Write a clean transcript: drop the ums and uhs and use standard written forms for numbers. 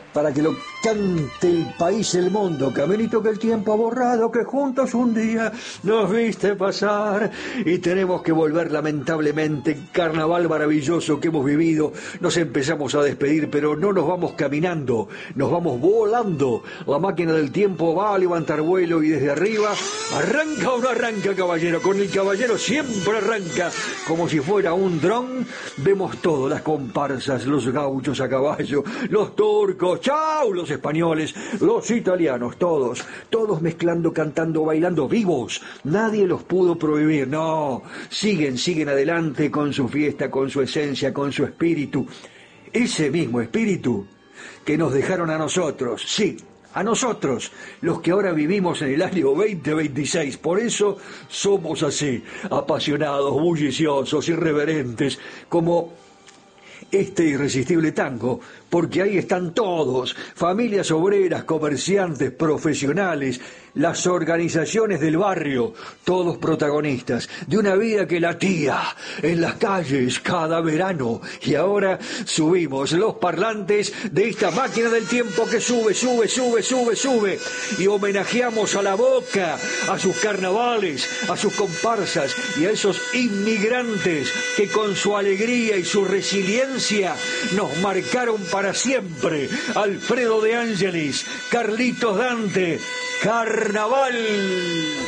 para que lo cante el país, el mundo. Caminito que el tiempo ha borrado, que juntos un día nos viste pasar. Y tenemos que volver, lamentablemente. Carnaval maravilloso que hemos vivido. Nos empezamos a despedir, pero no nos vamos caminando, nos vamos volando. La máquina del tiempo va a levantar vuelo y desde arriba arranca o no arranca, caballero. Con el caballero siempre arranca como si fuera un dron. Vemos todo, las comparsas, los gauchos a caballo, los turcos, chau, los españoles, los italianos, todos mezclando, cantando, bailando, vivos. Nadie los pudo prohibir, no, siguen adelante con su fiesta, con su esencia, con su espíritu. Ese mismo espíritu que nos dejaron a nosotros, sí, a nosotros, los que ahora vivimos en el año 2026. Por eso somos así, apasionados, bulliciosos, irreverentes, como este irresistible tango, porque ahí están todos, familias obreras, comerciantes, profesionales, las organizaciones del barrio, todos protagonistas de una vida que latía en las calles cada verano. Y ahora subimos los parlantes de esta máquina del tiempo que sube y homenajeamos a la Boca, a sus carnavales, a sus comparsas y a esos inmigrantes que con su alegría y su resiliencia nos marcaron para siempre. Alfredo de Ángelis, Carlitos Dante, Carnaval.